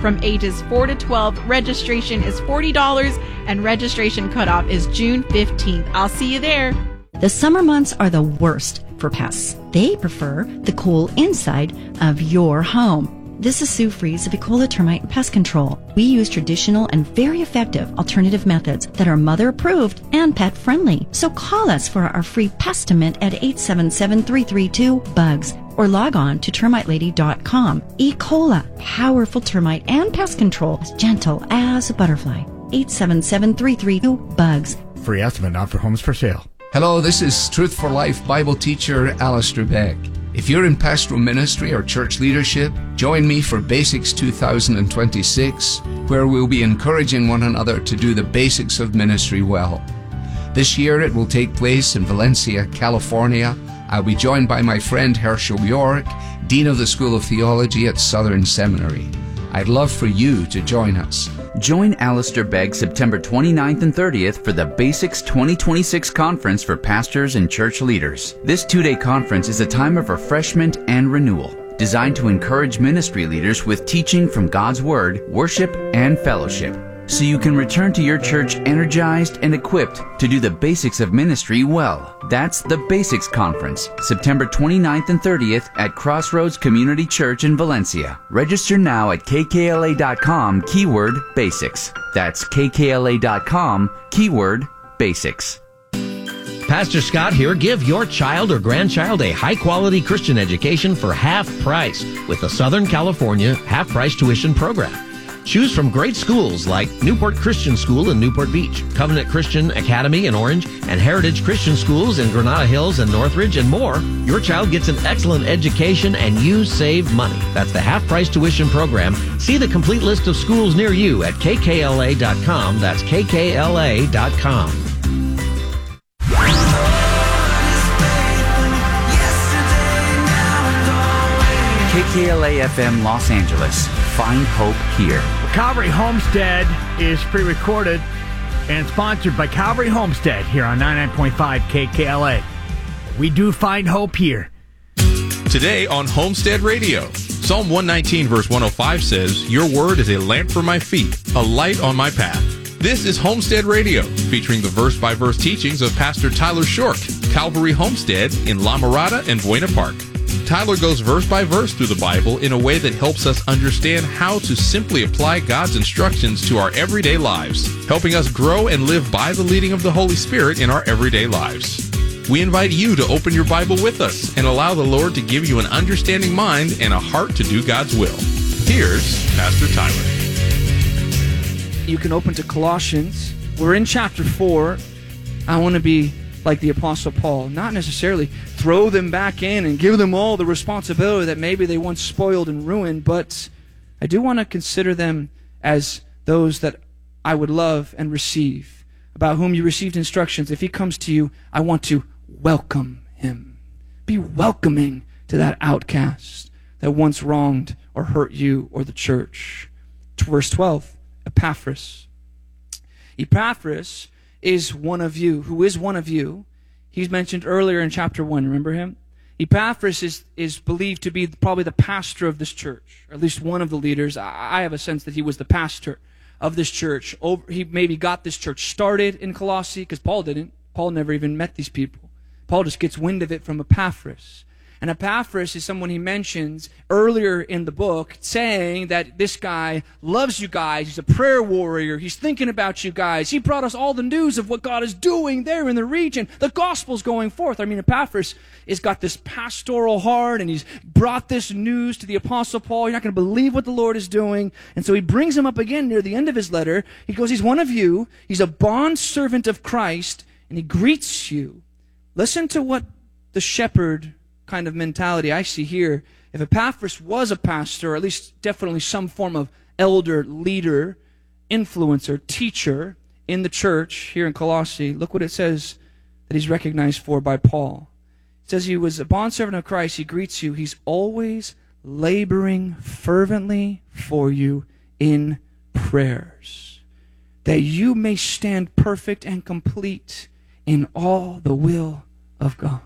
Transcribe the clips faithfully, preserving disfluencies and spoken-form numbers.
from ages four to twelve. Registration is forty dollars and registration cutoff is June fifteenth. I'll see you there. The summer months are the worst for pests. They prefer the cool inside of your home. This is Sue Fries of Ecola Termite Pest Control. We use traditional and very effective alternative methods that are mother-approved and pet-friendly. So call us for our free Pestimate at eight seven seven, three three two, BUGS or log on to termite lady dot com. Ecola, powerful termite and pest control, as gentle as a butterfly. eight seven seven, three three two, BUGS. Free estimate not for homes for sale. Hello, this is Truth for Life Bible teacher Alistair Beck. If you're in pastoral ministry or church leadership, join me for Basics two thousand twenty-six, where we'll be encouraging one another to do the basics of ministry well. This year it will take place in Valencia, California. I'll be joined by my friend Herschel York, Dean of the School of Theology at Southern Seminary. I'd love for you to join us. Join Alistair Begg September twenty-ninth and thirtieth for the Basics twenty twenty-six Conference for Pastors and Church Leaders. This two-day conference is a time of refreshment and renewal, designed to encourage ministry leaders with teaching from God's Word, worship, and fellowship, so you can return to your church energized and equipped to do the basics of ministry well. That's the Basics Conference, September twenty-ninth and thirtieth at Crossroads Community Church in Valencia. Register now at k k l a dot com, keyword basics. That's k k l a dot com, keyword basics. Pastor Scott here. Give your child or grandchild a high-quality Christian education for half price with the Southern California half-price tuition program. Choose from great schools like Newport Christian School in Newport Beach, Covenant Christian Academy in Orange, and Heritage Christian Schools in Granada Hills and Northridge, and more. Your child gets an excellent education and you save money. That's the half-price tuition program. See the complete list of schools near you at k k l a dot com. That's k k l a dot com. K K L A F M Los Angeles. Find hope here. Calvary Homestead is pre-recorded and sponsored by Calvary Homestead here on ninety-nine point five K K L A. We do find hope here. Today on Homestead Radio, Psalm one nineteen verse one oh five says, "Your word is a lamp for my feet, a light on my path." This is Homestead Radio, featuring the verse-by-verse teachings of Pastor Tyler Short, Calvary Homestead in La Mirada and Buena Park. Tyler goes verse by verse through the Bible in a way that helps us understand how to simply apply God's instructions to our everyday lives, helping us grow and live by the leading of the Holy Spirit in our everyday lives. We invite you to open your Bible with us and allow the Lord to give you an understanding mind and a heart to do God's will. Here's Pastor Tyler. You can open to Colossians. We're in chapter four. I want to be like the Apostle Paul, not necessarily throw them back in and give them all the responsibility that maybe they once spoiled and ruined, but I do want to consider them as those that I would love and receive, about whom you received instructions. If he comes to you, I want to welcome him. Be welcoming to that outcast that once wronged or hurt you or the church. Verse twelve, Epaphras. Epaphras is one of you, who is one of you. He's mentioned earlier in chapter one, remember him? Epaphras is, is believed to be probably the pastor of this church, or at least one of the leaders. I, I have a sense that he was the pastor of this church. Over, he maybe got this church started in Colossae, because Paul didn't. Paul never even met these people. Paul just gets wind of it from Epaphras. And Epaphras is someone he mentions earlier in the book, saying that this guy loves you guys. He's a prayer warrior. He's thinking about you guys. He brought us all the news of what God is doing there in the region. The gospel's going forth. I mean, Epaphras has got this pastoral heart, and he's brought this news to the Apostle Paul. You're not going to believe what the Lord is doing. And so he brings him up again near the end of his letter. He goes, he's one of you. He's a bondservant of Christ, and he greets you. Listen to what the shepherd kind of mentality I see here. If Epaphras was a pastor, or at least definitely some form of elder, leader, influencer, teacher in the church here in Colossae, look what it says that he's recognized for by Paul. It says he was a bondservant of Christ. He greets you. He's always laboring fervently for you in prayers, that you may stand perfect and complete in all the will of God.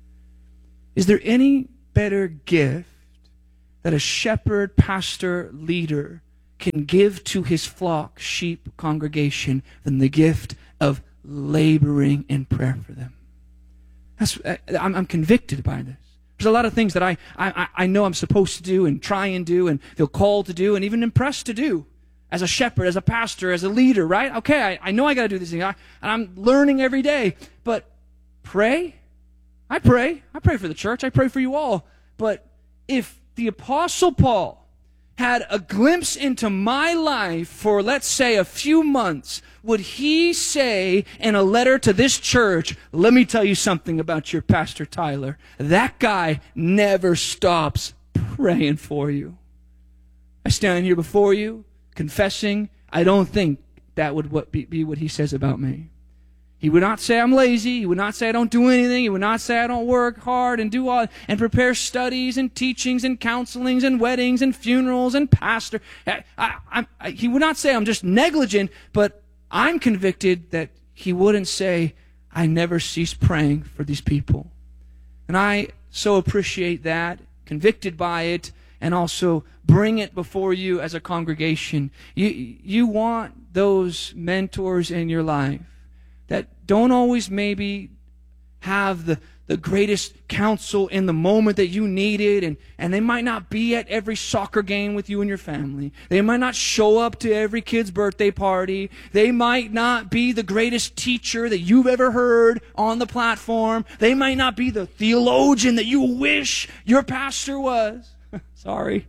Is there any better gift that a shepherd, pastor, leader can give to his flock, sheep, congregation, than the gift of laboring in prayer for them. That's, I'm, I'm convicted by this. There's a lot of things that I, I, I know I'm supposed to do and try and do and feel called to do and even impressed to do as a shepherd, as a pastor, as a leader, right? Okay, I, I know I got to do this thing, I, and I'm learning every day. But pray? I pray. I pray for the church. I pray for you all. But if the Apostle Paul had a glimpse into my life for, let's say, a few months, would he say in a letter to this church, let me tell you something about your Pastor Tyler. That guy never stops praying for you. I stand here before you, confessing, I don't think that would what be, be what he says about me. He would not say I'm lazy. He would not say I don't do anything. He would not say I don't work hard and do all and prepare studies and teachings and counselings and weddings and funerals and pastor. I, I, I, he would not say I'm just negligent, but I'm convicted that he wouldn't say I never cease praying for these people. And I so appreciate that, convicted by it, and also bring it before you as a congregation. You, you want those mentors in your life that don't always maybe have the, the greatest counsel in the moment that you need it, and, and they might not be at every soccer game with you and your family. They might not show up to every kid's birthday party. They might not be the greatest teacher that you've ever heard on the platform. They might not be the theologian that you wish your pastor was. Sorry.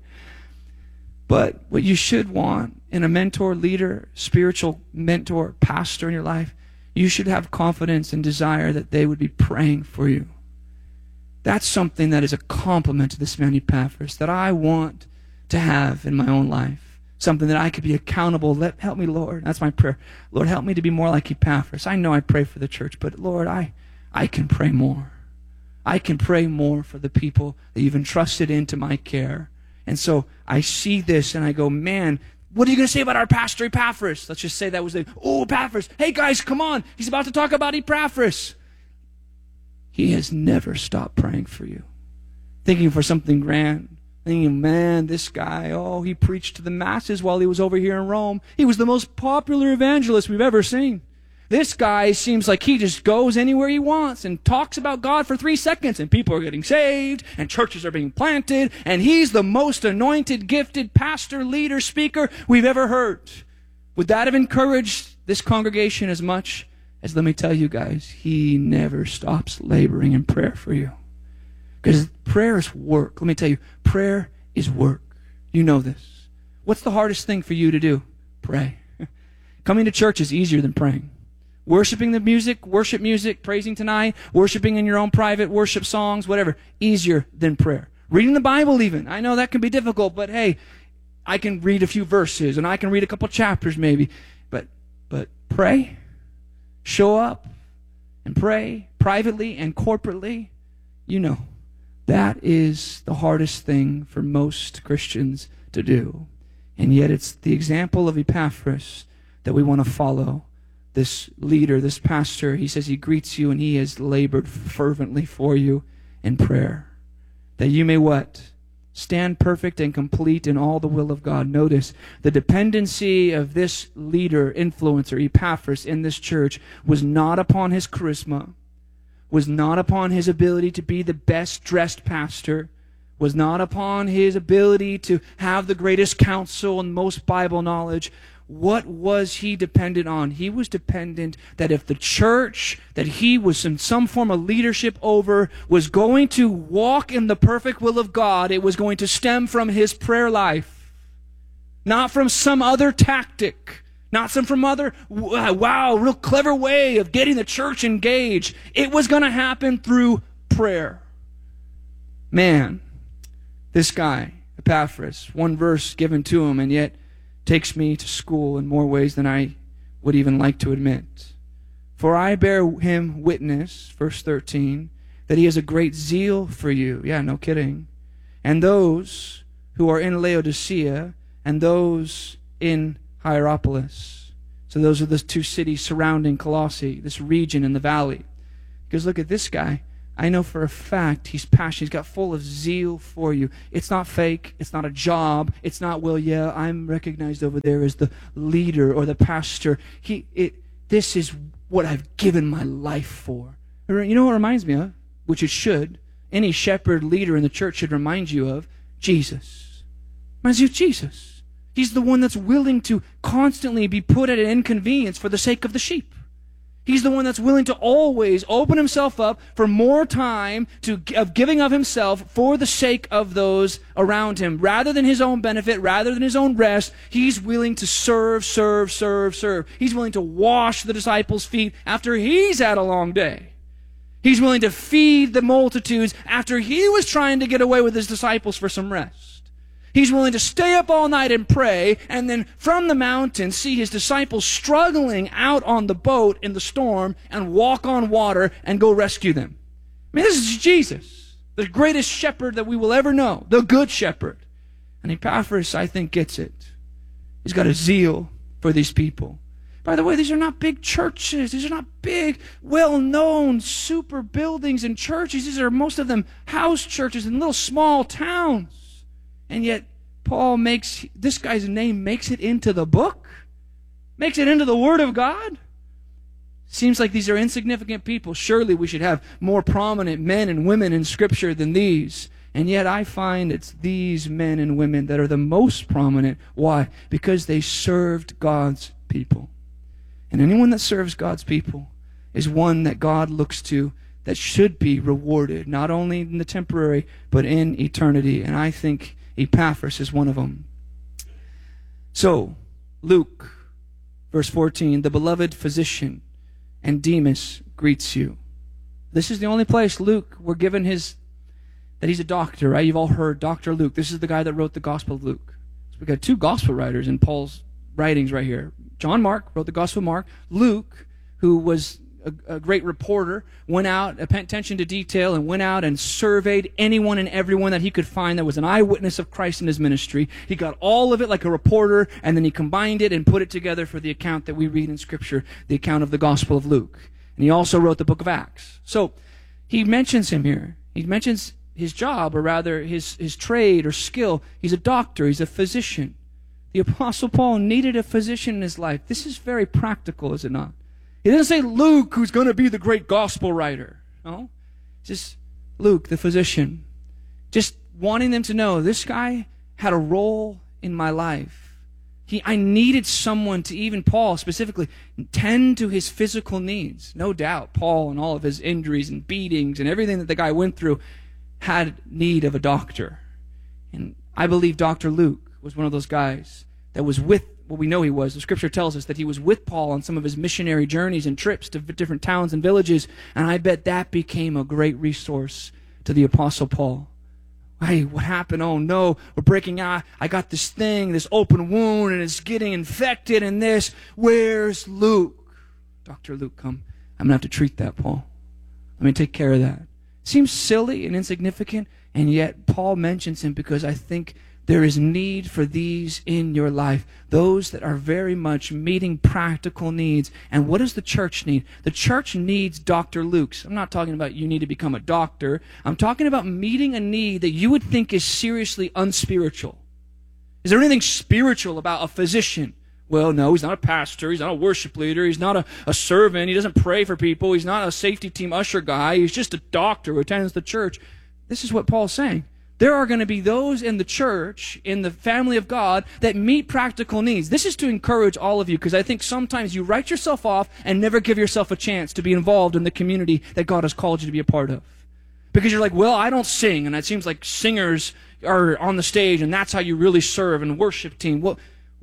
But what you should want in a mentor, leader, spiritual mentor, pastor in your life, you should have confidence and desire that they would be praying for you. That's something that is a compliment to this man Epaphras that I want to have in my own life. Something that I could be accountable. Let, help me, Lord. That's my prayer. Lord, help me to be more like Epaphras. I know I pray for the church, but Lord, I, I can pray more. I can pray more for the people that you've entrusted into my care. And so I see this and I go, man, what are you going to say about our pastor Epaphras? Let's just say that was the, oh, Epaphras. Hey, guys, come on. He's about to talk about Epaphras. He has never stopped praying for you. Thinking for something grand. Thinking, man, this guy, oh, he preached to the masses while he was over here in Rome. He was the most popular evangelist we've ever seen. This guy seems like he just goes anywhere he wants and talks about God for three seconds and people are getting saved and churches are being planted and he's the most anointed, gifted pastor, leader, speaker we've ever heard. Would that have encouraged this congregation as much as, let me tell you guys, he never stops laboring in prayer for you? Because prayer is work. Let me tell you, prayer is work. You know this. What's the hardest thing for you to do? Pray. Coming to church is easier than praying. Worshiping the music, worship music, praising tonight, worshiping in your own private worship songs, whatever, easier than prayer. Reading the Bible even. I know that can be difficult, but hey, I can read a few verses and I can read a couple chapters maybe. But but pray, show up and pray privately and corporately. You know, that is the hardest thing for most Christians to do. And yet it's the example of Epaphras that we want to follow. This leader, this pastor, he says he greets you and he has labored fervently for you in prayer. That you may what? Stand perfect and complete in all the will of God. Notice, the dependency of this leader, influencer, Epaphras in this church was not upon his charisma, was not upon his ability to be the best dressed pastor, was not upon his ability to have the greatest counsel and most Bible knowledge. What was he dependent on? He was dependent that if the church that he was in some form of leadership over was going to walk in the perfect will of God, it was going to stem from his prayer life. Not from some other tactic. Not some from other, wow, real clever way of getting the church engaged. It was going to happen through prayer. Man, this guy, Epaphras, one verse given to him, and yet takes me to school in more ways than I would even like to admit. For I bear him witness, verse thirteen, that he has a great zeal for you. Yeah, no kidding. And those who are in Laodicea and those in Hierapolis. So those are the two cities surrounding Colossae, this region in the valley. Because look at this guy. I know for a fact he's passionate. He's got full of zeal for you. It's not fake. It's not a job. It's not, well, yeah, I'm recognized over there as the leader or the pastor. He, it, this is what I've given my life for. You know what it reminds me of? Which it should. Any shepherd leader in the church should remind you of Jesus. Reminds you of Jesus. He's the one that's willing to constantly be put at an inconvenience for the sake of the sheep. He's the one that's willing to always open himself up for more time to, of giving of himself for the sake of those around him. Rather than his own benefit, rather than his own rest, he's willing to serve, serve, serve, serve. He's willing to wash the disciples' feet after he's had a long day. He's willing to feed the multitudes after he was trying to get away with his disciples for some rest. He's willing to stay up all night and pray, and then from the mountain see his disciples struggling out on the boat in the storm and walk on water and go rescue them. I mean, this is Jesus, the greatest shepherd that we will ever know, the good shepherd. And Epaphras, I think, gets it. He's got a zeal for these people. By the way, these are not big churches. These are not big, well-known, super buildings and churches. These are, most of them, house churches in little small towns. And yet, Paul makes, this guy's name makes it into the book? Makes it into the Word of God? Seems like these are insignificant people. Surely we should have more prominent men and women in Scripture than these. And yet I find it's these men and women that are the most prominent. Why? Because they served God's people. And anyone that serves God's people is one that God looks to that should be rewarded, not only in the temporary, but in eternity. And I think Epaphras is one of them. So, Luke, verse fourteen, the beloved physician and Demas greets you. This is the only place Luke, we're given his, that he's a doctor, right? You've all heard Doctor Luke. This is the guy that wrote the Gospel of Luke. So we've got two gospel writers in Paul's writings right here. John Mark wrote the Gospel of Mark. Luke, who was a, a great reporter, went out, paid attention to detail, and went out and surveyed anyone and everyone that he could find that was an eyewitness of Christ in his ministry. He got all of it like a reporter, and then he combined it and put it together for the account that we read in Scripture, the account of the Gospel of Luke. And he also wrote the book of Acts. So he mentions him here. He mentions his job, or rather his, his trade or skill. He's a doctor. He's a physician. The Apostle Paul needed a physician in his life. This is very practical, is it not? He doesn't say Luke, who's going to be the great gospel writer. No. Just Luke, the physician. Just wanting them to know this guy had a role in my life. He, I needed someone to, even Paul specifically, tend to his physical needs. No doubt, Paul and all of his injuries and beatings and everything that the guy went through had need of a doctor. And I believe Doctor Luke was one of those guys that was with, well, we know he was. The Scripture tells us that he was with Paul on some of his missionary journeys and trips to different towns and villages, and I bet that became a great resource to the Apostle Paul. Hey, what happened? Oh no, we're breaking out. I got this thing, this open wound, and it's getting infected and this. Where's Luke? Doctor Luke, come. I'm going to have to treat that, Paul. Let me take care of that. Seems silly and insignificant, and yet Paul mentions him because I think there is need for these in your life. Those that are very much meeting practical needs. And what does the church need? The church needs Doctor Luke's. I'm not talking about you need to become a doctor. I'm talking about meeting a need that you would think is seriously unspiritual. Is there anything spiritual about a physician? Well, no, he's not a pastor. He's not a worship leader. He's not a, a servant. He doesn't pray for people. He's not a safety team usher guy. He's just a doctor who attends the church. This is what Paul's saying. There are going to be those in the church, in the family of God, that meet practical needs. This is to encourage all of you, because I think sometimes you write yourself off and never give yourself a chance to be involved in the community that God has called you to be a part of. Because you're like, well, I don't sing, and it seems like singers are on the stage, and that's how you really serve, and worship team. Well,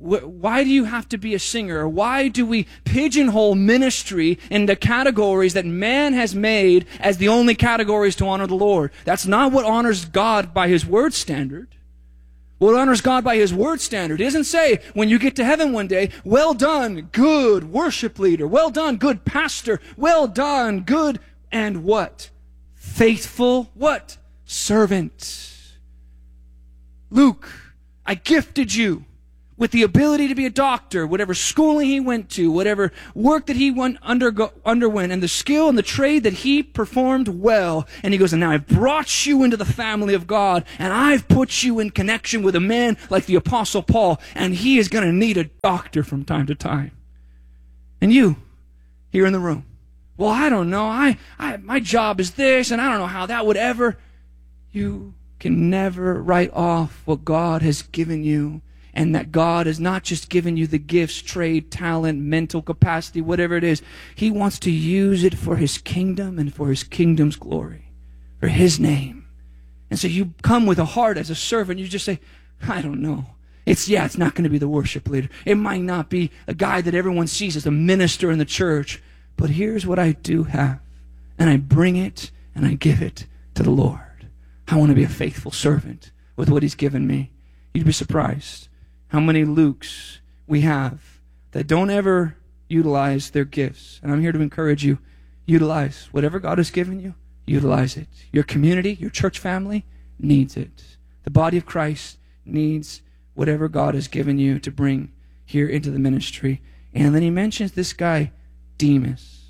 why do you have to be a singer? Why do we pigeonhole ministry into categories that man has made as the only categories to honor the Lord? That's not what honors God by His Word standard. What honors God by His Word standard doesn't say, when you get to heaven one day, well done, good worship leader. Well done, good pastor. Well done, good and what? Faithful what? Servant. Luke, I gifted you with the ability to be a doctor, whatever schooling he went to, whatever work that he went undergo, underwent, and the skill and the trade that he performed well. And he goes, and now I've brought you into the family of God, and I've put you in connection with a man like the Apostle Paul, and he is going to need a doctor from time to time. And you, here in the room, well, I don't know, I, I my job is this, and I don't know how that would ever. You can never write off what God has given you. And that God has not just given you the gifts, trade, talent, mental capacity, whatever it is. He wants to use it for His kingdom and for His kingdom's glory, for His name. And so you come with a heart as a servant. You just say, I don't know. It's, yeah, it's not going to be the worship leader. It might not be a guy that everyone sees as a minister in the church. But here's what I do have. And I bring it and I give it to the Lord. I want to be a faithful servant with what He's given me. You'd be surprised how many Lukes we have that don't ever utilize their gifts. And I'm here to encourage you, utilize whatever God has given you, utilize it. Your community, your church family needs it. The body of Christ needs whatever God has given you to bring here into the ministry. And then he mentions this guy, Demas.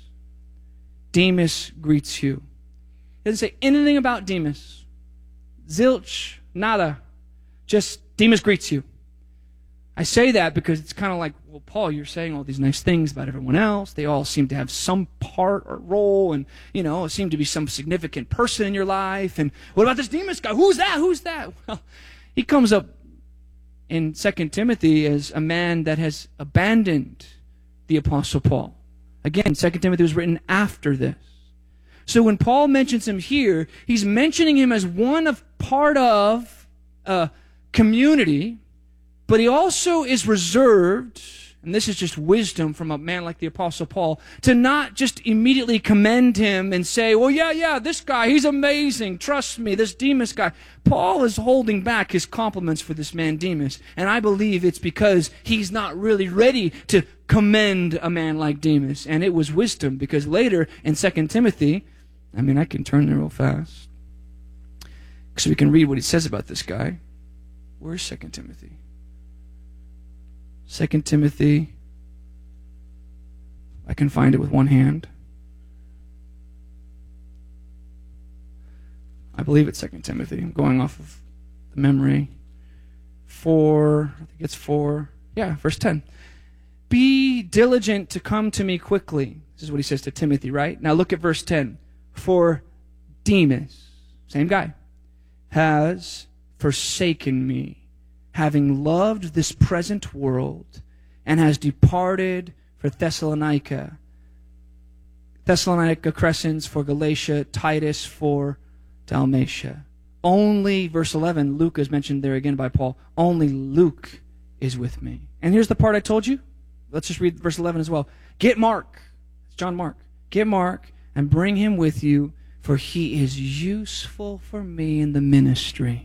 Demas greets you. He doesn't say anything about Demas. Zilch, nada. Just Demas greets you. I say that because it's kind of like, well, Paul, you're saying all these nice things about everyone else. They all seem to have some part or role and, you know, seem to be some significant person in your life. And what about this Demas guy? Who's that? Who's that? Well, he comes up in Second Timothy as a man that has abandoned the Apostle Paul. Again, Second Timothy was written after this. So when Paul mentions him here, he's mentioning him as one of part of a community, but he also is reserved, and this is just wisdom from a man like the Apostle Paul, to not just immediately commend him and say, well, yeah, yeah, this guy, he's amazing. Trust me, this Demas guy. Paul is holding back his compliments for this man Demas, and I believe it's because he's not really ready to commend a man like Demas. And it was wisdom, because later in Second Timothy, I mean, I can turn there real fast, so we can read what he says about this guy. Where's Second Timothy? Second Timothy, I can find it with one hand. I believe it's Second Timothy. I'm going off of the memory. Four, I think it's four. Yeah, verse ten. Be diligent to come to me quickly. This is what he says to Timothy, right? Now look at verse ten. For Demas, same guy, has forsaken me, having loved this present world, and has departed for Thessalonica. Thessalonica, Crescens for Galatia, Titus for Dalmatia. Only, verse eleven, Luke is mentioned there again by Paul, only Luke is with me. And here's the part I told you. Let's just read verse eleven as well. Get Mark, it's John Mark, get Mark and bring him with you, for he is useful for me in the ministry.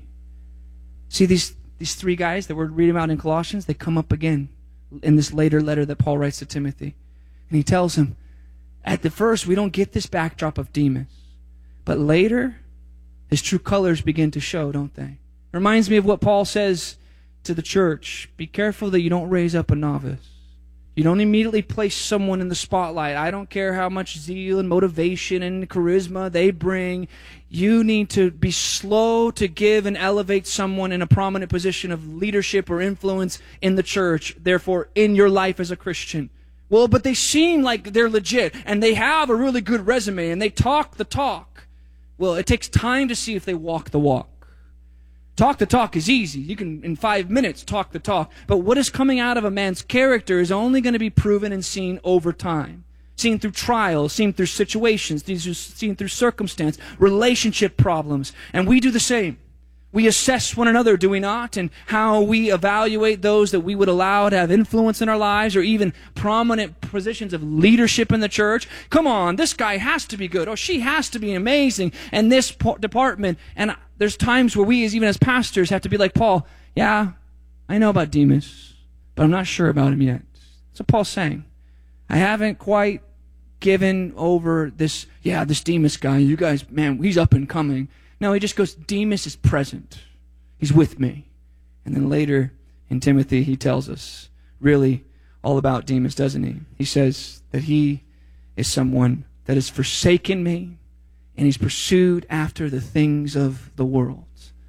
See these These three guys that we're reading about in Colossians, they come up again in this later letter that Paul writes to Timothy. And he tells him, at the first, we don't get this backdrop of Demas. But later, his true colors begin to show, don't they? Reminds me of what Paul says to the church. Be careful that you don't raise up a novice. You don't immediately place someone in the spotlight. I don't care how much zeal and motivation and charisma they bring. You need to be slow to give and elevate someone in a prominent position of leadership or influence in the church, therefore in your life as a Christian. Well, but they seem like they're legit, and they have a really good resume, and they talk the talk. Well, it takes time to see if they walk the walk. Talk the talk is easy. You can, in five minutes, talk the talk. But what is coming out of a man's character is only going to be proven and seen over time. Seen through trials, seen through situations, seen through circumstance, relationship problems. And we do the same. We assess one another, do we not? And how we evaluate those that we would allow to have influence in our lives or even prominent positions of leadership in the church. Come on, this guy has to be good. Oh, she has to be amazing in this department. And there's times where we, as even as pastors, have to be like Paul. Yeah, I know about Demas, but I'm not sure about him yet. That's what Paul's saying. I haven't quite given over this, yeah, this Demas guy. You guys, man, he's up and coming. No, he just goes, Demas is present. He's with me. And then later, In Timothy, he tells us really all about Demas, doesn't he? He says that he is someone that has forsaken me, and he's pursued after the things of the world.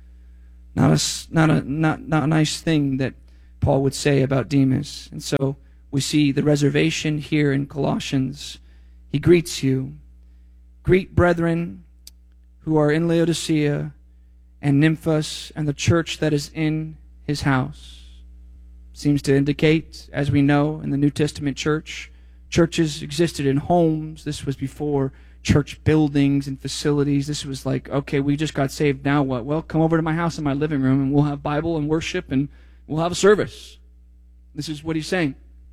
Not a, not a, not, not a nice thing that Paul would say about Demas. And so we see the reservation here in Colossians. He greets you. Greet brethren who are in Laodicea and Nymphas and the church that is in his house. Seems to indicate, as we know in the New Testament church, churches existed in homes. This was before church buildings and facilities. This was like, okay, we just got saved, now what? Well, come over to my house in my living room and we'll have Bible and worship and we'll have a service. This is what he's saying.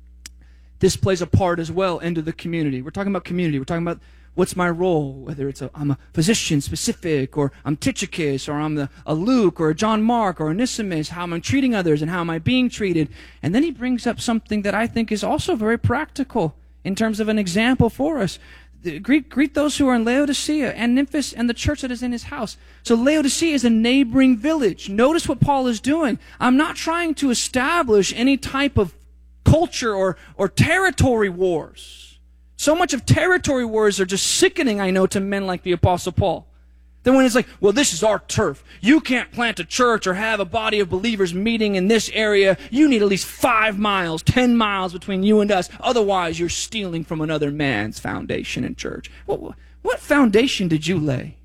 This plays a part as well into the community. We're talking about community. We're talking about what's my role, whether it's a, I'm a physician specific, or I'm Tychicus, or I'm the, a Luke, or a John Mark, or Onesimus, how am I treating others, and how am I being treated? And then he brings up something that I think is also very practical in terms of an example for us. Greet, greet those who are in Laodicea and Nymphas and the church that is in his house. So Laodicea is a neighboring village. Notice what Paul is doing. I'm not trying to establish any type of culture or, or territory wars. So much of territory wars are just sickening, I know, to men like the Apostle Paul. Then when it's like, well, this is our turf. You can't plant a church or have a body of believers meeting in this area. You need at least five miles, ten miles between you and us. Otherwise, you're stealing from another man's foundation in church. Well, what foundation did you lay?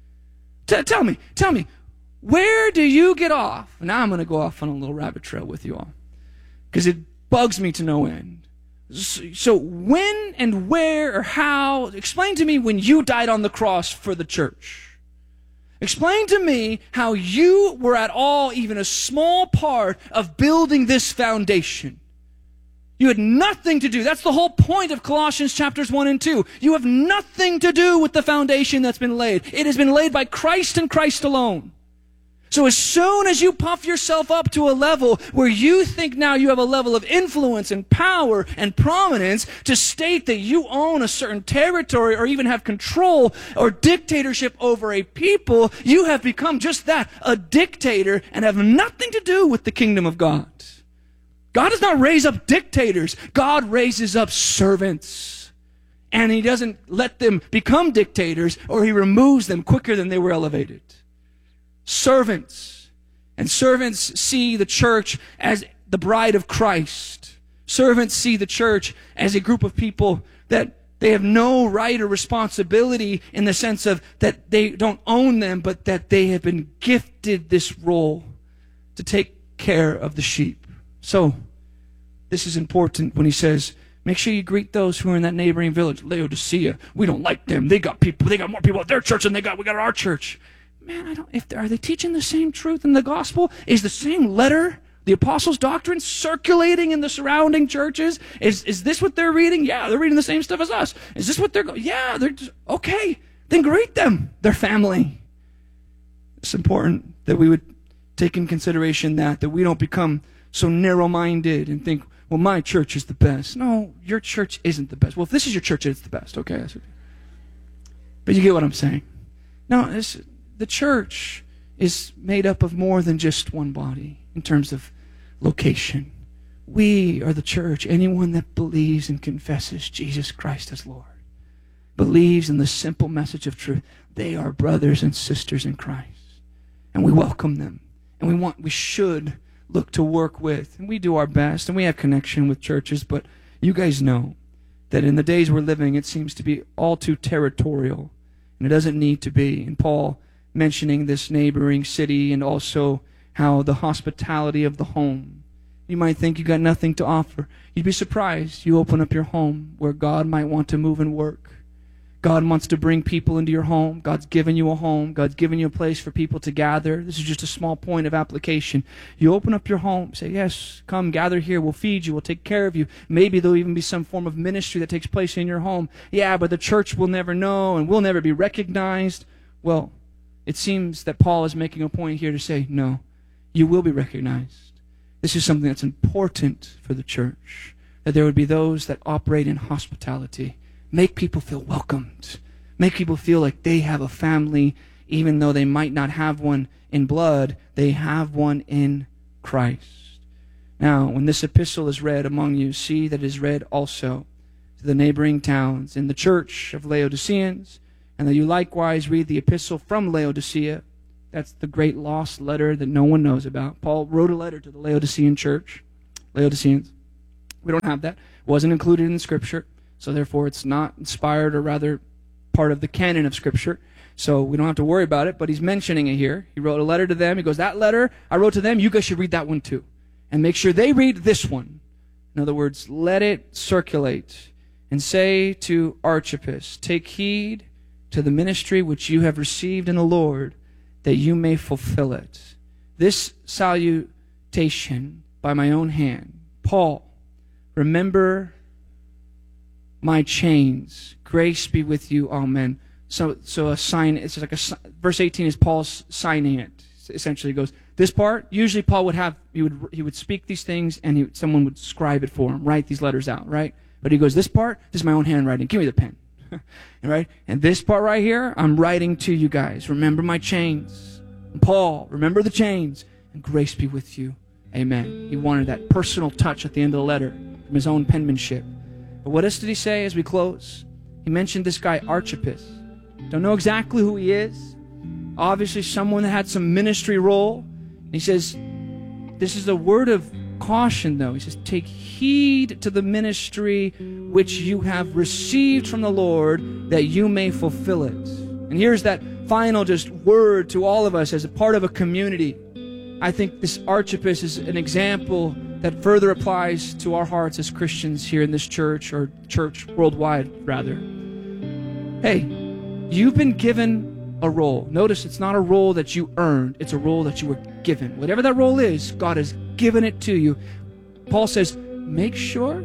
T- tell me, tell me, where do you get off? Now I'm going to go off on a little rabbit trail with you all, because it bugs me to no end. So when and where or how, explain to me when you died on the cross for the church. Explain to me how you were at all even a small part of building this foundation. You had nothing to do. That's the whole point of Colossians chapters one and two. You have nothing to do with the foundation that's been laid. It has been laid by Christ and Christ alone. So as soon as you puff yourself up to a level where you think now you have a level of influence and power and prominence to state that you own a certain territory or even have control or dictatorship over a people, you have become just that, a dictator, and have nothing to do with the kingdom of God. God does not raise up dictators. God raises up servants. And he doesn't let them become dictators, or he removes them quicker than they were elevated. Servants. And servants see the church as the bride of Christ. Servants see the church as a group of people that they have no right or responsibility in the sense of that they don't own them, but that they have been gifted this role to take care of the sheep. So, this is important when he says, make sure you greet those who are in that neighboring village. Laodicea, we don't like them. They got people, they got more people at their church than they got, we got at our church. Man, I don't, if are they teaching the same truth in the gospel? Is the same letter, the apostles' doctrine, circulating in the surrounding churches? Is is this what they're reading? Yeah, they're reading the same stuff as us. Is this what they're going? Yeah, they're just, okay. Then greet them, their family. It's important that we would take in consideration that, that we don't become so narrow-minded and think, well, my church is the best. No, your church isn't the best. Well, if this is your church, it's the best, okay? But you get what I'm saying. No, it's, the church is made up of more than just one body in terms of location. We are the church. Anyone that believes and confesses Jesus Christ as Lord, believes in the simple message of truth, they are brothers and sisters in Christ. And we welcome them. And we want, we should look to work with. And we do our best. And we have connection with churches. But you guys know that in the days we're living, it seems to be all too territorial. And it doesn't need to be. And Paul mentioning this neighboring city and also how the hospitality of the home. You might think you got nothing to offer. You'd be surprised. You open up your home where God might want to move and work. God wants to bring people into your home. God's given you a home. God's given you a place for people to gather. This is just a small point of application. You open up your home, say, yes, come gather here. We'll feed you. We'll take care of you. Maybe there'll even be some form of ministry that takes place in your home. Yeah, but the church will never know and we'll never be recognized. Well, it seems that Paul is making a point here to say, no, you will be recognized. This is something that's important for the church, that there would be those that operate in hospitality, make people feel welcomed, make people feel like they have a family, even though they might not have one in blood, they have one in Christ. Now, when this epistle is read among you, see that it is read also to the neighboring towns in the church of Laodiceans, and that you likewise read the epistle from Laodicea. That's the great lost letter that no one knows about. Paul wrote a letter to the Laodicean church, Laodiceans. We don't have that. It wasn't included in Scripture, so therefore it's not inspired, or rather part of the canon of Scripture. So we don't have to worry about it, but he's mentioning it here. He wrote a letter to them. He goes, that letter I wrote to them, you guys should read that one too. And make sure they read this one. In other words, let it circulate. And say to Archippus, take heed to the ministry which you have received in the Lord, that you may fulfill it. This salutation by my own hand. Paul, remember my chains. Grace be with you, amen. So, so a sign, it's like a, verse eighteen is Paul's signing it. Essentially, he goes, this part, usually Paul would have, he would he would speak these things, and he, someone would scribe it for him, write these letters out, right? But he goes, this part, this is my own handwriting. Give me the pen. Right? And this part right here, I'm writing to you guys. Remember my chains. And Paul, remember the chains. And grace be with you. Amen. He wanted that personal touch at the end of the letter from his own penmanship. But what else did he say as we close? He mentioned this guy, Archippus. Don't know exactly who he is. Obviously someone that had some ministry role. And he says, this is a word of caution, though. He says, take heed to the ministry which you have received from the Lord, that you may fulfill it. And here's that final just word to all of us as a part of a community. I think this Archippus is an example that further applies to our hearts as Christians here in this church, or church worldwide, rather. Hey, you've been given a role. Notice it's not a role that you earned. It's a role that you were given. Whatever that role is, God has given it to you. Paul says, make sure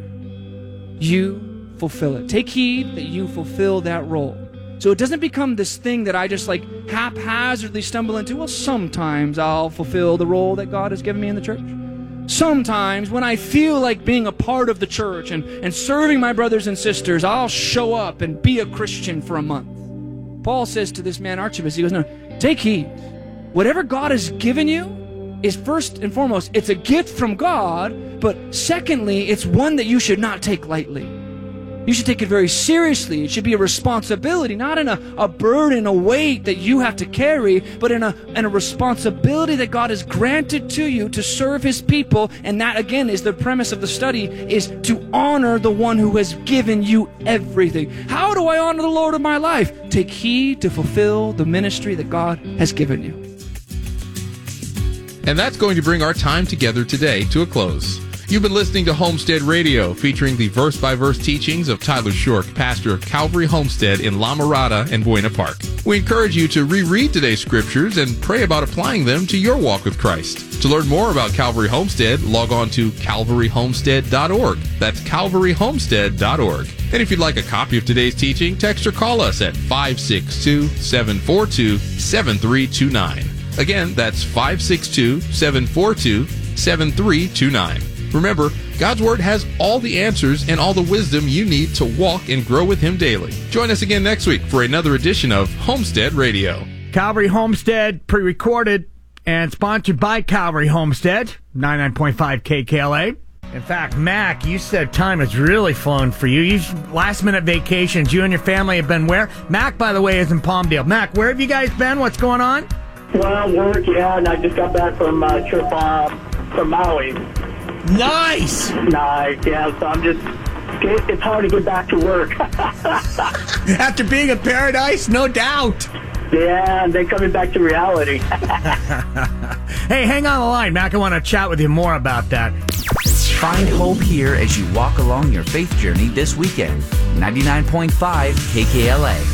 you fulfill it. Take heed that you fulfill that role. So it doesn't become this thing that I just like haphazardly stumble into. Well, sometimes I'll fulfill the role that God has given me in the church. Sometimes when I feel like being a part of the church and, and serving my brothers and sisters, I'll show up and be a Christian for a month. Paul says to this man Archippus, he goes, no, take heed. Whatever God has given you is first and foremost, it's a gift from God, but secondly, it's one that you should not take lightly. You should take it very seriously. It should be a responsibility, not in a, a burden, a weight that you have to carry, but in a, in a responsibility that God has granted to you to serve His people. And that, again, is the premise of the study, is to honor the one who has given you everything. How do I honor the Lord of my life? Take heed to fulfill the ministry that God has given you. And that's going to bring our time together today to a close. You've been listening to Homestead Radio, featuring the verse-by-verse teachings of Tyler Shork, pastor of Calvary Homestead in La Mirada and Buena Park. We encourage you to reread today's scriptures and pray about applying them to your walk with Christ. To learn more about Calvary Homestead, log on to calvary homestead dot org. That's calvary homestead dot org. And if you'd like a copy of today's teaching, text or call us at five six two, seven four two, seven three two nine. Again, that's five six two, seven four two, seven three two nine. Remember, God's Word has all the answers and all the wisdom you need to walk and grow with Him daily. Join us again next week for another edition of Homestead Radio. Calvary Homestead, pre-recorded and sponsored by Calvary Homestead, ninety-nine point five K K L A. In fact, Mac, you said time has really flown for you. You last-minute vacations. You and your family have been where? Mac, by the way, is in Palmdale. Mac, where have you guys been? What's going on? Well, work, yeah, and I just got back from a uh, trip uh, from Maui. Nice! Nice, yeah, so I'm just, it's hard to get back to work. After being in paradise, no doubt. Yeah, and then coming back to reality. Hey, hang on the line, Mac. I want to chat with you more about that. Find hope here as you walk along your faith journey this weekend. ninety-nine point five K K L A.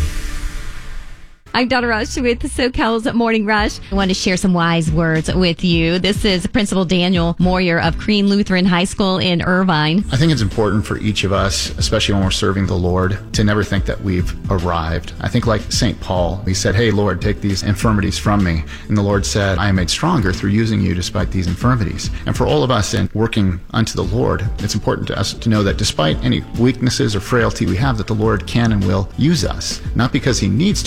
I'm Donna Rush with SoCal's Morning Rush. I want to share some wise words with you. This is Principal Daniel Moyer of Crean Lutheran High School in Irvine. I think it's important for each of us, especially when we're serving the Lord, to never think that we've arrived. I think like Saint Paul, he said, hey, Lord, take these infirmities from me. And the Lord said, I am made stronger through using you despite these infirmities. And for all of us in working unto the Lord, it's important to us to know that despite any weaknesses or frailty we have, that the Lord can and will use us. Not because he needs to, but because he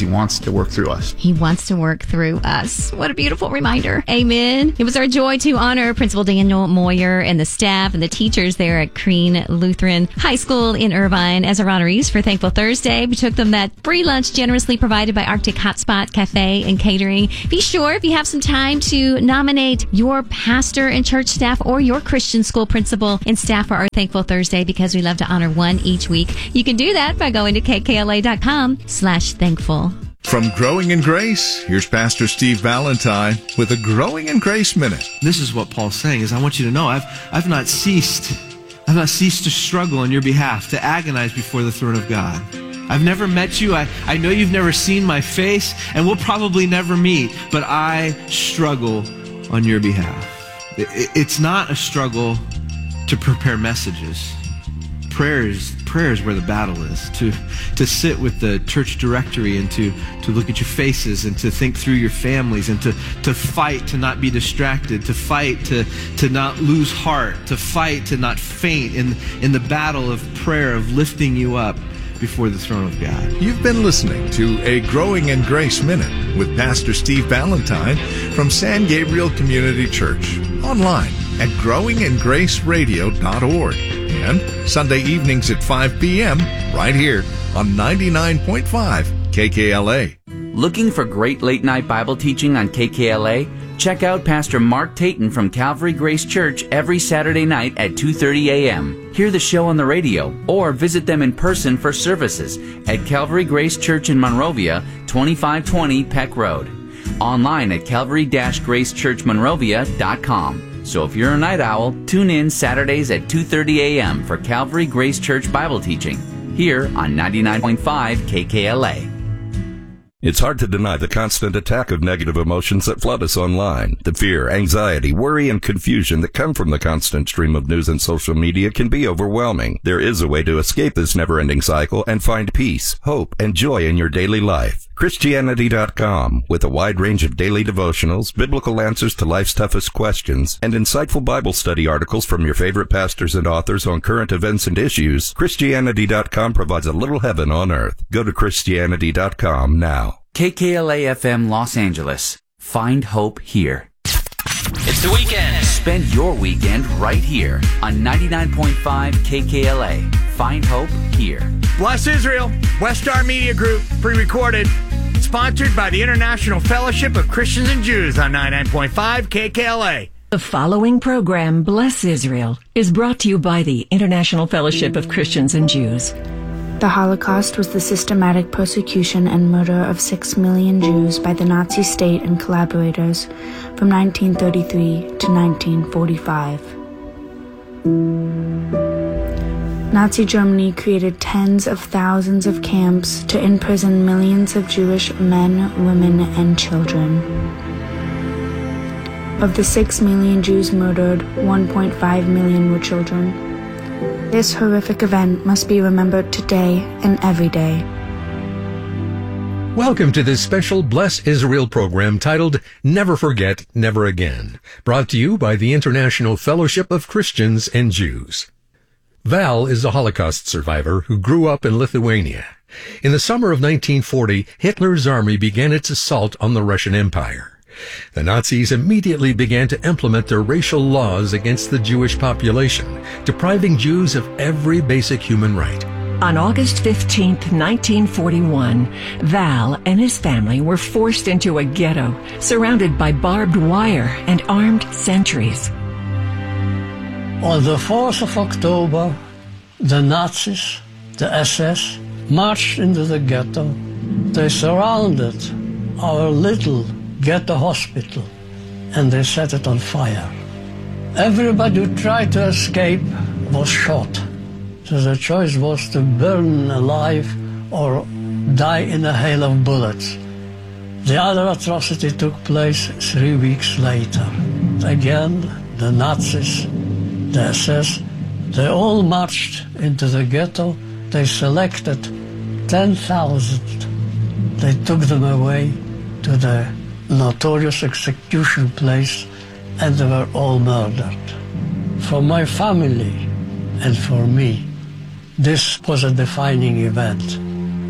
wants to work through us. He wants to work through us. What a beautiful reminder. Amen. It was our joy to honor Principal Daniel Moyer and the staff and the teachers there at Crean Lutheran High School in Irvine as our honorees for Thankful Thursday. We took them that free lunch generously provided by Arctic Hotspot Cafe and Catering. Be sure, if you have some time, to nominate your pastor and church staff or your Christian school principal and staff for our Thankful Thursday, because we love to honor one each week. You can do that by going to k k l a dot com slash thankful. From Growing in Grace, here's Pastor Steve Valentine with a Growing in Grace Minute. This is what Paul's saying, is I want you to know I've I've not ceased I've not ceased to struggle on your behalf, to agonize before the throne of God. I've never met you. I, I know you've never seen my face, and we'll probably never meet, but I struggle on your behalf. It, it, it's not a struggle to prepare messages. Prayer is, prayer is where the battle is. To to sit with the church directory and to, to look at your faces and to think through your families and to, to fight to not be distracted, to fight to, to not lose heart, to fight to not faint in, in the battle of prayer, of lifting you up before the throne of God. You've been listening to a Growing in Grace Minute with Pastor Steve Valentine from San Gabriel Community Church. Online at growing in grace radio dot org. And Sunday evenings at five p.m. right here on ninety-nine point five K K L A. Looking for great late-night Bible teaching on K K L A? Check out Pastor Mark Tayton from Calvary Grace Church every Saturday night at two thirty a.m. Hear the show on the radio or visit them in person for services at Calvary Grace Church in Monrovia, twenty-five twenty Peck Road. Online at calvary dash grace church monrovia dot com. So if you're a night owl, tune in Saturdays at two thirty a.m. for Calvary Grace Church Bible teaching here on ninety-nine point five K K L A. It's hard to deny the constant attack of negative emotions that flood us online. The fear, anxiety, worry, and confusion that come from the constant stream of news and social media can be overwhelming. There is a way to escape this never-ending cycle and find peace, hope, and joy in your daily life. Christianity dot com, with a wide range of daily devotionals, biblical answers to life's toughest questions, and insightful Bible study articles from your favorite pastors and authors on current events and issues, Christianity dot com provides a little heaven on earth. Go to Christianity dot com now. K K L A F M Los Angeles. Find hope here. It's the weekend. Spend your weekend right here on ninety-nine point five K K L A. Find hope here. Bless Israel, West Star Media Group, pre-recorded, sponsored by the International Fellowship of Christians and Jews on ninety-nine point five K K L A. The following program, Bless Israel, is brought to you by the International Fellowship of Christians and Jews. The Holocaust was the systematic persecution and murder of six million Jews by the Nazi state and collaborators from nineteen thirty-three to nineteen forty-five. Nazi Germany created tens of thousands of camps to imprison millions of Jewish men, women, and children. Of the six million Jews murdered, one point five million were children. This horrific event must be remembered today and every day. Welcome to this special Bless Israel program titled Never Forget, Never Again, brought to you by the International Fellowship of Christians and Jews. Val is a Holocaust survivor who grew up in Lithuania. In the summer of nineteen forty, Hitler's army began its assault on the Russian Empire. The Nazis immediately began to implement their racial laws against the Jewish population, depriving Jews of every basic human right. On August fifteenth, nineteen forty-one, Val and his family were forced into a ghetto, surrounded by barbed wire and armed sentries. On the fourth of October, the Nazis, the S S, marched into the ghetto. They surrounded our little ghetto hospital and they set it on fire. Everybody who tried to escape was shot. So the choice was to burn alive or die in a hail of bullets. The other atrocity took place three weeks later. Again, the Nazis, the S S, they all marched into the ghetto. They selected ten thousand. They took them away to the notorious execution place, and they were all murdered. For my family and for me, this was a defining event.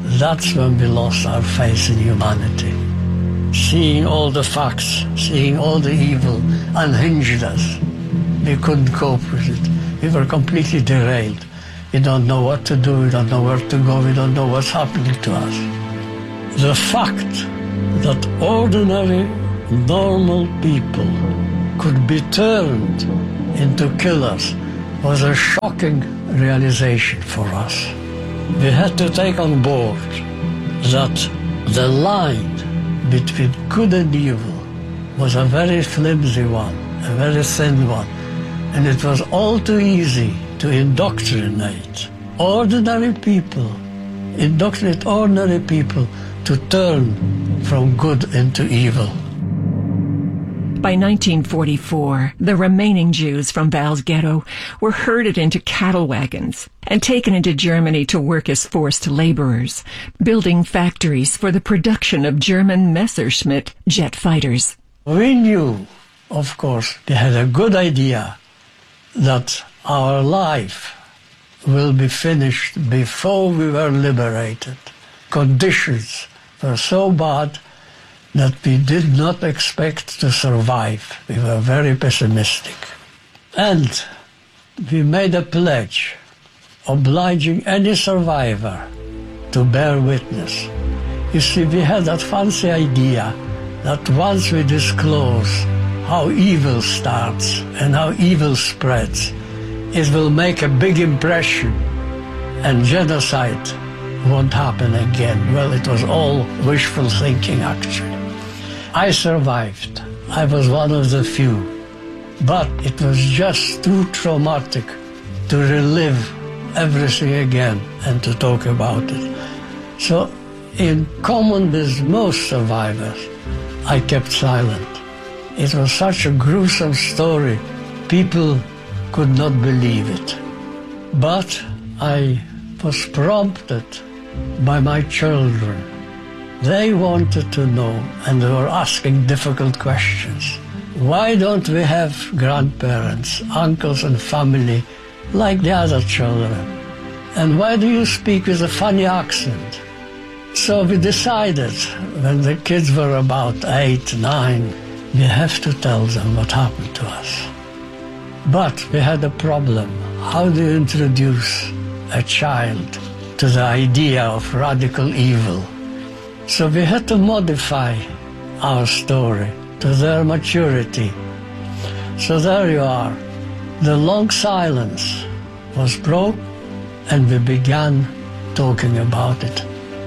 that's when we lost our faith in humanity. Seeing all the facts, seeing all the evil unhinged us. We couldn't cope with it. We were completely derailed. We don't know what to do, we don't know where to go, we don't know what's happening to us. The fact that ordinary, normal people could be turned into killers was a shocking realization for us. We had to take on board that the line between good and evil was a very flimsy one, a very thin one, and it was all too easy to indoctrinate ordinary people, indoctrinate ordinary people to turn from good into evil. By nineteen forty-four, the remaining Jews from Val's ghetto were herded into cattle wagons and taken into Germany to work as forced laborers, building factories for the production of German Messerschmitt jet fighters. We knew, of course, we had a good idea that our life will be finished before we were liberated. Conditions were so bad that we did not expect to survive. We were very pessimistic. And we made a pledge obliging any survivor to bear witness. You see, we had that fancy idea that once we disclose how evil starts and how evil spreads, it will make a big impression and genocide won't happen again. Well, it was all wishful thinking, actually. I survived. I was one of the few. But it was just too traumatic to relive everything again and to talk about it. So, in common with most survivors, I kept silent. It was such a gruesome story. People could not believe it. But I was prompted by my children. They wanted to know, and they were asking difficult questions. Why don't we have grandparents, uncles and family like the other children? And why do you speak with a funny accent? So we decided, when the kids were about eight, nine, we have to tell them what happened to us. But we had a problem. How do you introduce a child to the idea of radical evil? So we had to modify our story to their maturity. So there you are. The long silence was broke, and we began talking about it.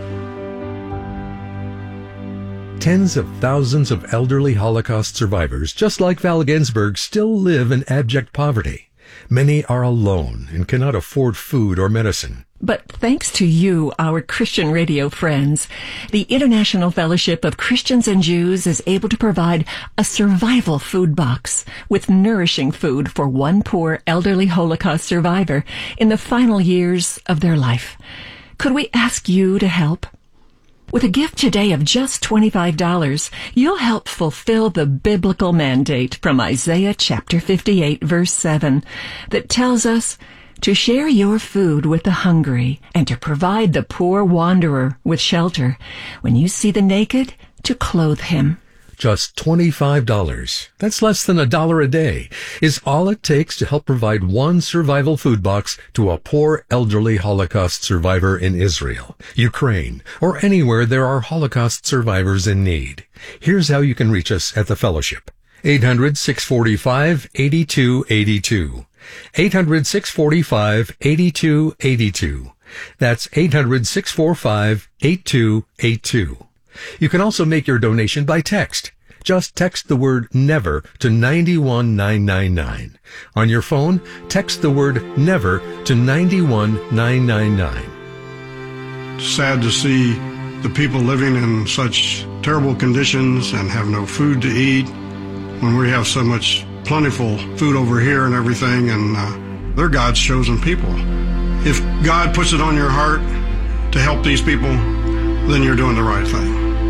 Tens of thousands of elderly Holocaust survivors, just like Val Ginsberg, still live in abject poverty. Many are alone and cannot afford food or medicine. But thanks to you, our Christian radio friends, the International Fellowship of Christians and Jews is able to provide a survival food box with nourishing food for one poor elderly Holocaust survivor in the final years of their life. Could we ask you to help? With a gift today of just twenty-five dollars, you'll help fulfill the biblical mandate from Isaiah chapter fifty-eight, verse seven, that tells us to share your food with the hungry and to provide the poor wanderer with shelter. When you see the naked, to clothe him. Just twenty-five dollars. That's less than a dollar a day, is all it takes to help provide one survival food box to a poor elderly Holocaust survivor in Israel, Ukraine, or anywhere there are Holocaust survivors in need. Here's how you can reach us at the Fellowship. eight hundred, six four five, eight two eight two. eight hundred, six four five, eight two eight two. That's eight hundred, six four five, eight two eight two. You can also make your donation by text. Just text the word NEVER to nine one nine nine nine. On your phone, text the word NEVER to nine one nine nine nine. Sad to see the people living in such terrible conditions and have no food to eat when we have so much plentiful food over here and everything, and uh, they're God's chosen people. If God puts it on your heart to help these people, then you're doing the right thing.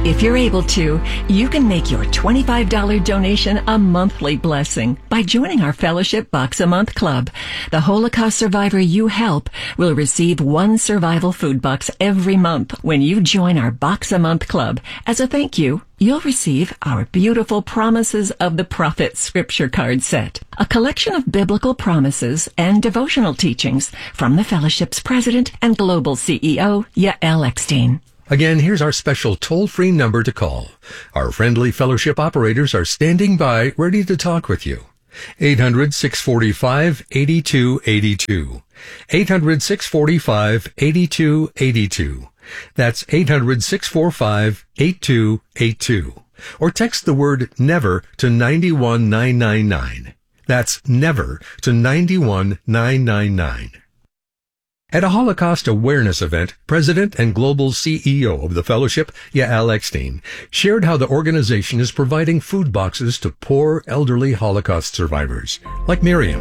If you're able to, you can make your twenty-five dollars donation a monthly blessing by joining our Fellowship Box a Month Club. The Holocaust survivor you help will receive one survival food box every month when you join our Box a Month Club. As a thank you, you'll receive our beautiful Promises of the Prophet scripture card set, a collection of biblical promises and devotional teachings from the Fellowship's president and global C E O, Yael Eckstein. Again, here's our special toll-free number to call. Our friendly fellowship operators are standing by, ready to talk with you. eight hundred, six four five, eight two eight two. eight hundred, six four five, eight two eight two. That's eight hundred, six four five, eight two eight two. Or text the word NEVER to nine one nine nine nine. That's NEVER to nine one nine nine nine. At a Holocaust awareness event, President and Global C E O of the Fellowship, Yael Eckstein, shared how the organization is providing food boxes to poor, elderly Holocaust survivors, like Miriam.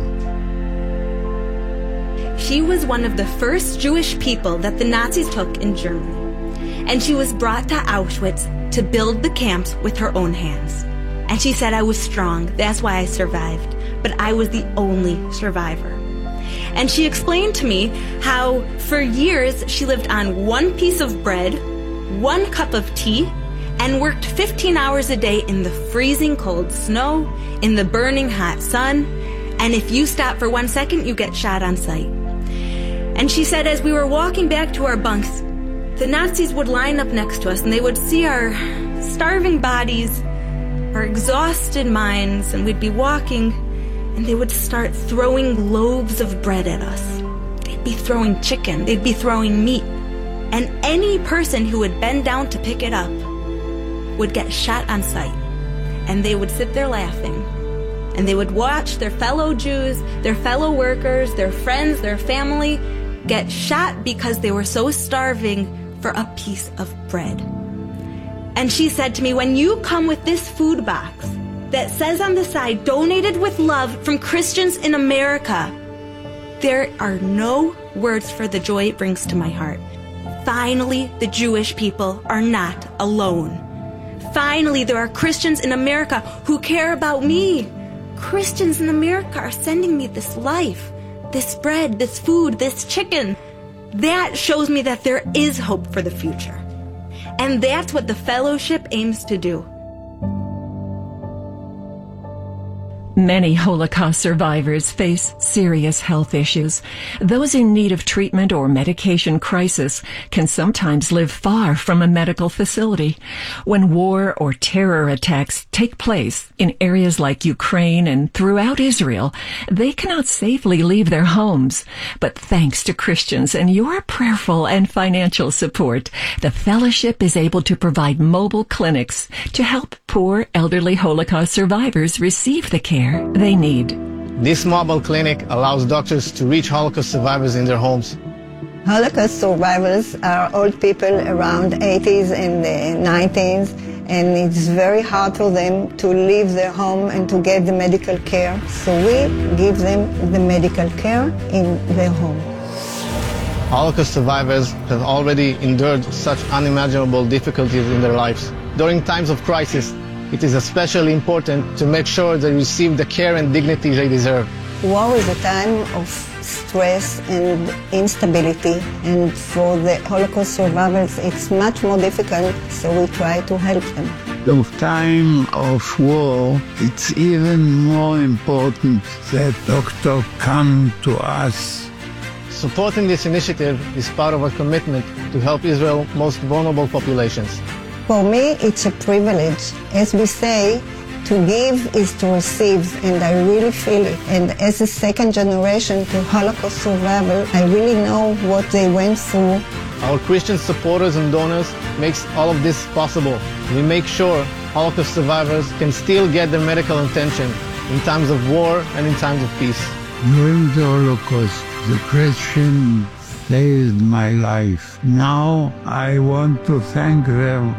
She was one of the first Jewish people that the Nazis took in Germany, and she was brought to Auschwitz to build the camps with her own hands. And she said, I was strong, that's why I survived, but I was the only survivor. And she explained to me how for years she lived on one piece of bread, one cup of tea, and worked fifteen hours a day in the freezing cold snow, in the burning hot sun, and if you stop for one second, you get shot on sight. And she said as we were walking back to our bunks, the Nazis would line up next to us and they would see our starving bodies, our exhausted minds, and we'd be walking and they would start throwing loaves of bread at us. They'd be throwing chicken, they'd be throwing meat, and any person who would bend down to pick it up would get shot on sight. And they would sit there laughing, and they would watch their fellow Jews, their fellow workers, their friends, their family get shot because they were so starving for a piece of bread. And she said to me, when you come with this food box that says on the side, donated with love from Christians in America, there are no words for the joy it brings to my heart. Finally, the Jewish people are not alone. Finally, there are Christians in America who care about me. Christians in America are sending me this life, this bread, this food, this chicken. That shows me that there is hope for the future. And that's what the fellowship aims to do. Many Holocaust survivors face serious health issues. Those in need of treatment or medication crisis can sometimes live far from a medical facility. When war or terror attacks take place in areas like Ukraine and throughout Israel, they cannot safely leave their homes. But thanks to Christians and your prayerful and financial support, the Fellowship is able to provide mobile clinics to help poor elderly Holocaust survivors receive the care they need. This mobile clinic allows doctors to reach Holocaust survivors in their homes. Holocaust survivors are old people around eighties and nineties, and it's very hard for them to leave their home and to get the medical care. So we give them the medical care in their home. Holocaust survivors have already endured such unimaginable difficulties in their lives. During times of crisis, it is especially important to make sure they receive the care and dignity they deserve. War is a time of stress and instability, and for the Holocaust survivors it's much more difficult, so we try to help them. In time of war, it's even more important that doctors come to us. Supporting this initiative is part of our commitment to help Israel's most vulnerable populations. For me, it's a privilege. As we say, to give is to receive, and I really feel it. And as a second generation to Holocaust survivor, I really know what they went through. Our Christian supporters and donors makes all of this possible. We make sure Holocaust survivors can still get their medical attention in times of war and in times of peace. During the Holocaust, the Christian saved my life. Now I want to thank them.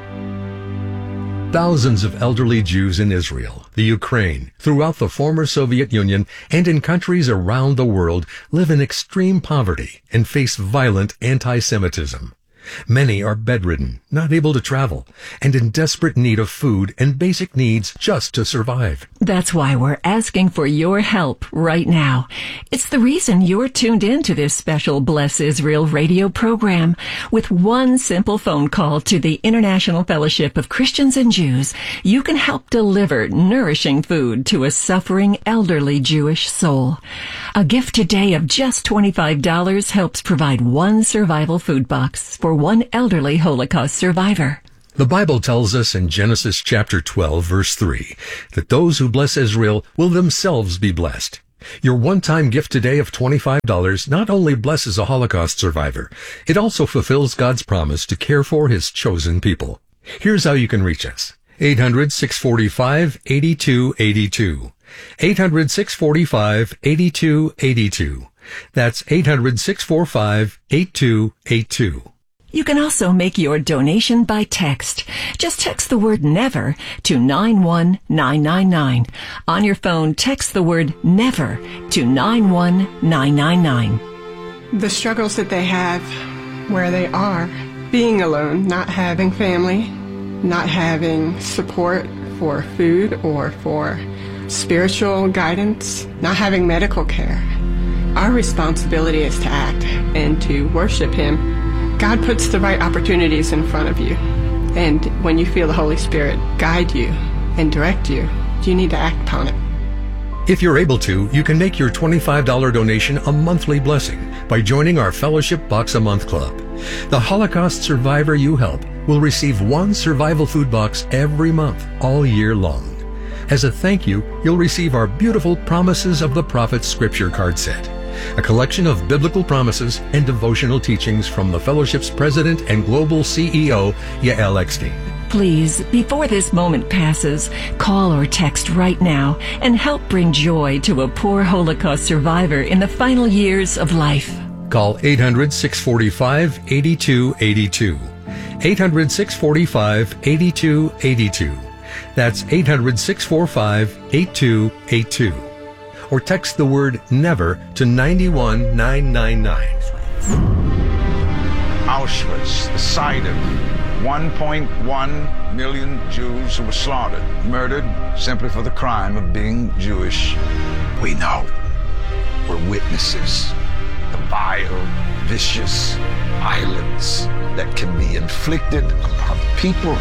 Thousands of elderly Jews in Israel, the Ukraine, throughout the former Soviet Union, and in countries around the world live in extreme poverty and face violent anti-Semitism. Many are bedridden, not able to travel, and in desperate need of food and basic needs just to survive. That's why we're asking for your help right now. It's the reason you're tuned in to this special Bless Israel radio program. With one simple phone call to the International Fellowship of Christians and Jews, you can help deliver nourishing food to a suffering elderly Jewish soul. A gift today of just twenty-five dollars helps provide one survival food box for one elderly Holocaust survivor. The Bible tells us in Genesis chapter twelve, verse three, that those who bless Israel will themselves be blessed. Your one-time gift today of twenty-five dollars not only blesses a Holocaust survivor, it also fulfills God's promise to care for His chosen people. Here's how you can reach us. eight hundred, six four five, eight two eight two. eight hundred, six four five, eight two eight two. That's eight hundred, six four five, eight two eight two. You can also make your donation by text. Just text the word NEVER to nine one nine nine nine. On your phone, text the word NEVER to nine one nine nine nine. The struggles that they have where they are, being alone, not having family, not having support for food or for spiritual guidance, not having medical care. Our responsibility is to act and to worship Him. God puts the right opportunities in front of you. And when you feel the Holy Spirit guide you and direct you, you need to act upon it. If you're able to, you can make your twenty-five dollars donation a monthly blessing by joining our Fellowship Box a Month Club. The Holocaust survivor you help will receive one survival food box every month, all year long. As a thank you, you'll receive our beautiful Promises of the Prophet scripture card set, a collection of biblical promises and devotional teachings from the Fellowship's president and global C E O, Yael Eckstein. Please, before this moment passes, call or text right now and help bring joy to a poor Holocaust survivor in the final years of life. Call eight hundred, six four five, eight two eight two. eight hundred, six four five, eight two eight two. That's eight hundred, six four five, eight two eight two. Or text the word NEVER to nine one nine nine nine. Auschwitz, the site of one point one million Jews who were slaughtered, murdered simply for the crime of being Jewish. We know. We're witnesses. The vile, vicious violence that can be inflicted upon people.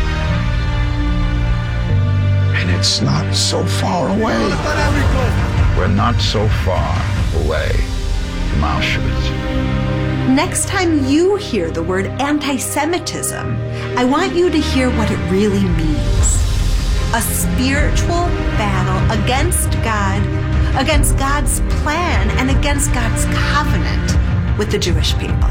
And it's not so far away. We're not so far away from Auschwitz. Next time you hear the word anti-Semitism, I want you to hear what it really means. A spiritual battle against God, against God's plan, and against God's covenant with the Jewish people.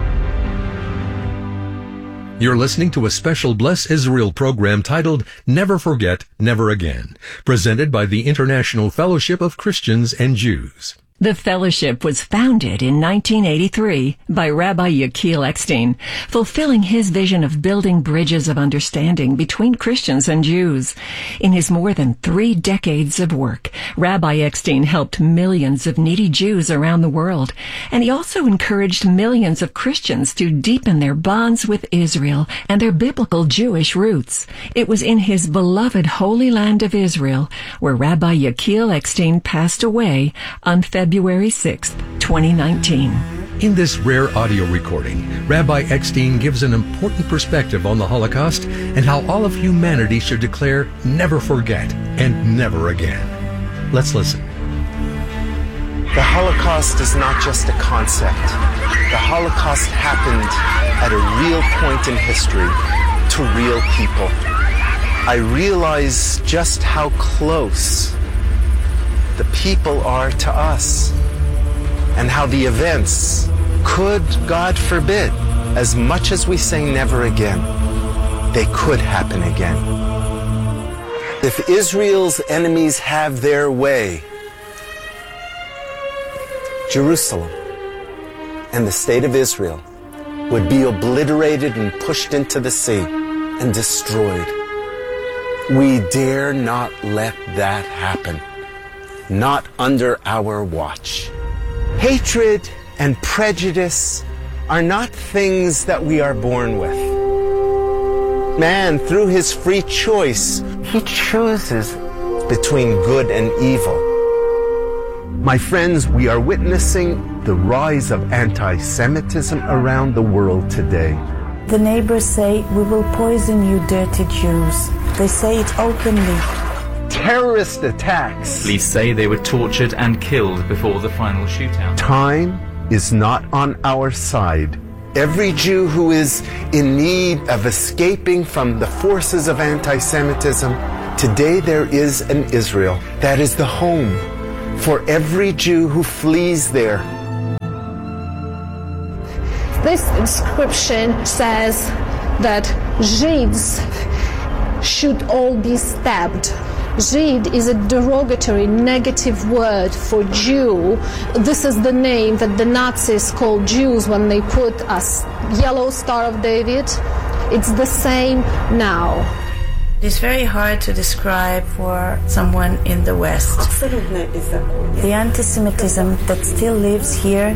You're listening to a special Bless Israel program titled Never Forget, Never Again, presented by the International Fellowship of Christians and Jews. The fellowship was founded in nineteen eighty-three by Rabbi Yael Eckstein, fulfilling his vision of building bridges of understanding between Christians and Jews. In his more than three decades of work, Rabbi Eckstein helped millions of needy Jews around the world, and he also encouraged millions of Christians to deepen their bonds with Israel and their biblical Jewish roots. It was in his beloved Holy Land of Israel where Rabbi Yael Eckstein passed away on February February sixth, twenty nineteen. In this rare audio recording, Rabbi Eckstein gives an important perspective on the Holocaust and how all of humanity should declare never forget and never again. Let's listen. The Holocaust is not just a concept. The Holocaust happened at a real point in history to real people. I realize just how close the people are to us, and how the events could, God forbid, as much as we say never again, they could happen again. If Israel's enemies have their way, Jerusalem and the state of Israel would be obliterated and pushed into the sea and destroyed. We dare not let that happen. Not under our watch. Hatred and prejudice are not things that we are born with. Man, through his free choice, he chooses between good and evil. My friends, we are witnessing the rise of anti-Semitism around the world today. The neighbors say, "We will poison you, dirty Jews." They say it openly. Terrorist attacks. Police say they were tortured and killed before the final shootout. Time is not on our side. Every Jew who is in need of escaping from the forces of anti-Semitism, today there is an Israel that is the home for every Jew who flees there. This inscription says that Jews should all be stabbed. Žid is a derogatory, negative word for Jew. This is the name that the Nazis called Jews when they put a yellow Star of David. It's the same now. It's very hard to describe for someone in the West. The anti-Semitism that still lives here.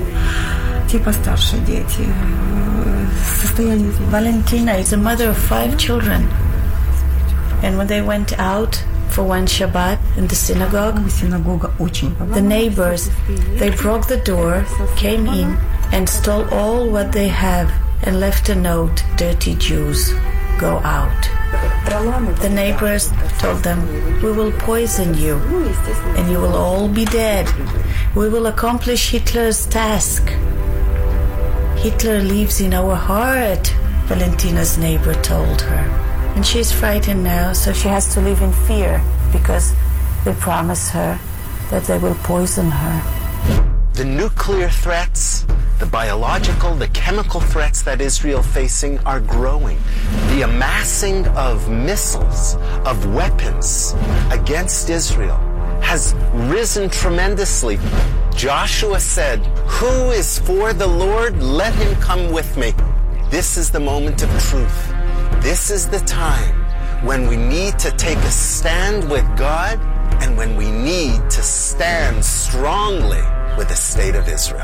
Valentina is a mother of five children. And when they went out for one Shabbat in the synagogue, the neighbors, they broke the door, came in, and stole all what they have and left a note, "Dirty Jews, go out." The neighbors told them, "We will poison you, and you will all be dead. We will accomplish Hitler's task." "Hitler lives in our heart," Valentina's neighbor told her. And she's frightened now, so she has to live in fear because they promise her that they will poison her. The nuclear threats, the biological, the chemical threats that Israel facing are growing. The amassing of missiles, of weapons against Israel has risen tremendously. Joshua said, "Who is for the Lord? Let him come with me." This is the moment of truth. This is the time when we need to take a stand with God and when we need to stand strongly with the state of Israel.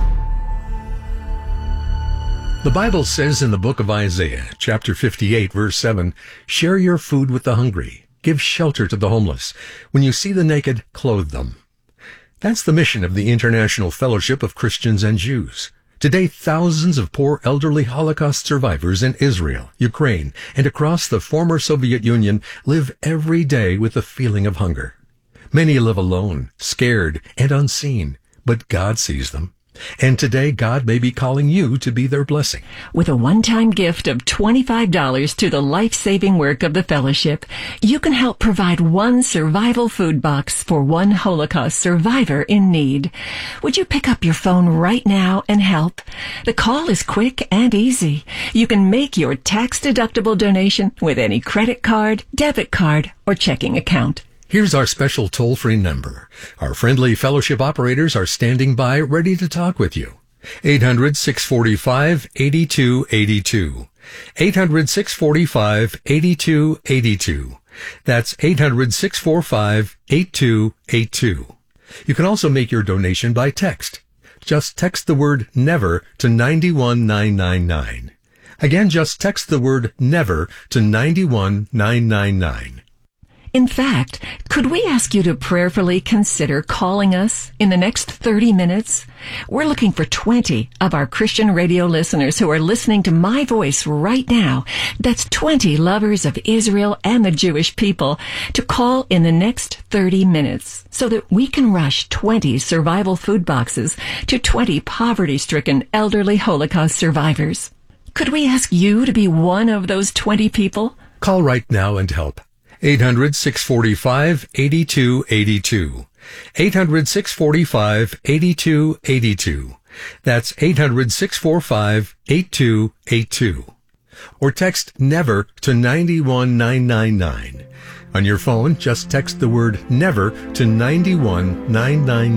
The Bible says in the book of Isaiah, chapter fifty-eight, verse seven, "Share your food with the hungry. Give shelter to the homeless. When you see the naked, clothe them." That's the mission of the International Fellowship of Christians and Jews. Today, thousands of poor elderly Holocaust survivors in Israel, Ukraine, and across the former Soviet Union live every day with a feeling of hunger. Many live alone, scared, and unseen, but God sees them. And today, God may be calling you to be their blessing. With a one-time gift of twenty-five dollars to the life-saving work of the Fellowship, you can help provide one survival food box for one Holocaust survivor in need. Would you pick up your phone right now and help? The call is quick and easy. You can make your tax-deductible donation with any credit card, debit card, or checking account. Here's our special toll-free number. Our friendly fellowship operators are standing by ready to talk with you. eight hundred, six four five, eight two eight two. eight hundred, six four five, eight two eight two. That's eight hundred, six four five, eight two eight two. You can also make your donation by text. Just text the word NEVER to nine one nine nine nine. Again, just text the word NEVER to nine one nine nine nine. In fact, could we ask you to prayerfully consider calling us in the next thirty minutes? We're looking for twenty of our Christian radio listeners who are listening to my voice right now. That's twenty lovers of Israel and the Jewish people to call in the next thirty minutes so that we can rush twenty survival food boxes to twenty poverty-stricken elderly Holocaust survivors. Could we ask you to be one of those twenty people? Call right now and help. eight hundred, six four five, eight two eight two. eight hundred, six four five, eight two eight two. That's eight hundred, six four five, eight two eight two. Or text NEVER to nine one nine nine nine. On your phone, just text the word NEVER to nine one nine nine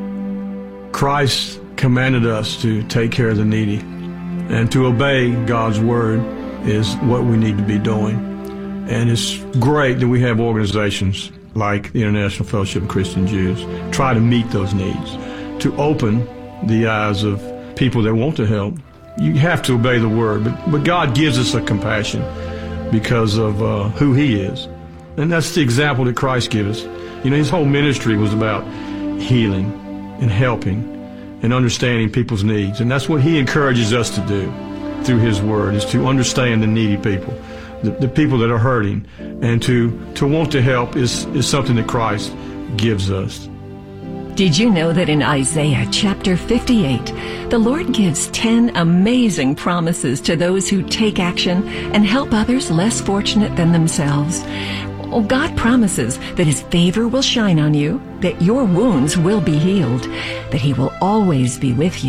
nine. Christ commanded us to take care of the needy, and to obey God's word is what we need to be doing. And it's great that we have organizations like the International Fellowship of Christian Jews try to meet those needs, to open the eyes of people that want to help you have to obey the word. But, but God gives us a compassion because of uh, who he is. And that's the example that Christ gives us. You know, his whole ministry was about healing and helping and understanding people's needs. And that's what he encourages us to do through his word, is to understand the needy people, the, the people that are hurting. And to, to want to help is, is something that Christ gives us. Did you know that in Isaiah chapter fifty-eight, the Lord gives ten amazing promises to those who take action and help others less fortunate than themselves? Oh, God promises that his favor will shine on you, that your wounds will be healed, that he will always be with you.